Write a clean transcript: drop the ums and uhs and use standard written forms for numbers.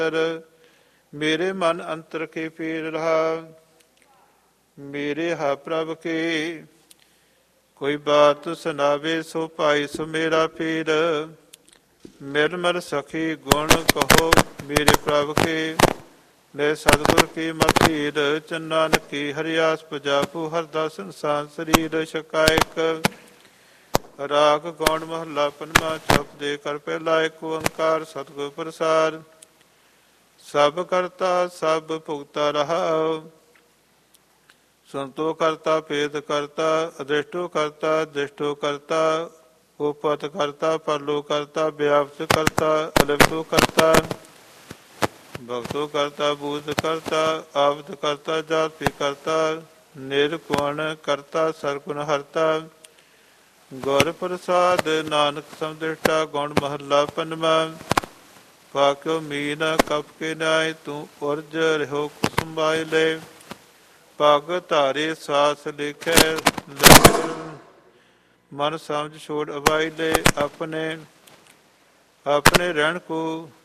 ਮੇਰੇ ਮਨ ਅੰਤਰ ਕੇ ਪੀਰ ਰਹਾ। ਮੇਰੇ ਹਾ ਪ੍ਰਭ ਕੇ ਕੋਈ ਬਾਤ ਸੁਣਾਵੇ, ਸੋ ਭਾਈ ਸੋ ਮੇਰਾ ਪੀਰ। ਨਿਰਮਲ ਸਖੀ ਗੁਣ ਕਹੋ ਮੇਰੇ ਪ੍ਰਭ ਕੇ, ਲੈ ਸਤਿਗੁਰ ਕੀ ਮਤੀਰ। ਚੰਨਨ ਕੀ ਹਰਿਆਸ ਪਜਾਪੂ, ਹਰਦਾਸ ਸੰਸਾਰ ਸਰੀਰ ਸ਼ਕਾਇਕ। ਰਾਗ ਗੌਣ ਮਹੱਲਾ ਪੰਜਵਾਂ। ਚੁਪ ਦੇ ਕਰ ਪਹਿਲਾ ਏਕ ਓੰਕਾਰ ਸਤਿਗੁਰ ਪ੍ਰਸਾਦਿ। ਸਭ ਕਰਤਾ ਸਭ ਭੁਗਤਾ ਰਹਾਉ, ਸੰਤੋ ਕਰਤਾ ਭੇਦ ਕਰਤਾ। ਅਦ੍ਰਿਸ਼ਟੋ ਕਰਤਾ ਦ੍ਰਿਸ਼ਟੋ ਕਰਤਾ, ਉਪਤ ਕਰਤਾ ਪਰਲੋ ਕਰਤਾ। ਵਿਆਪਤ ਕਰਤਾ ਅਲਿਪਤੋ ਕਰਤਾ, ਭਗਤੋ ਕਰਤਾ ਬੂਧ ਕਰਤਾ। ਆਵਦ ਕਰਤਾ ਜਾਤੀ ਕਰਤਾ, ਨਿਰਗੁਣ ਕਰਤਾ ਸਰਗੁਣ ਹਰਤਾ। ਗੁਰ ਪ੍ਰਸਾਦ ਨਾਨਕ ਸਮਦ੍ਰਿਸ਼ਟਾ। ਗੁਣ ਮਹੱਲਾ ਪੰਜਵਾਂ। ਵਾਕਿਓ ਮੀਨ ਕਪ ਕੇ ਨਾਏ, ਤੂੰ ਉਰਜ ਰਹਿਓ ਕੁਸੁਮ ਬਾਇ ਲੈ। ਪਗ ਧਾਰੇ ਸਾਸ ਲਿਖੈ, ਮਨ ਸਮਝ ਛੋੜ ਅਵਾਈ ਲੈ। ਆਪਣੇ ਰਹਿਣ ਕੋ